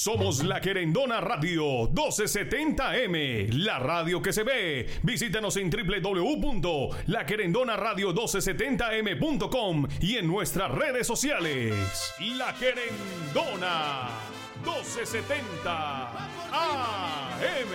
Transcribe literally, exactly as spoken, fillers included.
Somos La Querendona Radio doce setenta M, la radio que se ve. Visítanos en doble u doble u doble u punto la querendona radio doce setenta m punto com y en nuestras redes sociales. La Querendona doce setenta A M.